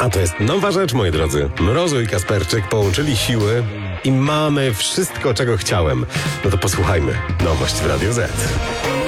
A to jest nowa rzecz, moi drodzy. Mrozu i Kasperczyk połączyli siły i mamy wszystko, czego chciałem. No to posłuchajmy. Nowość w Radio Z.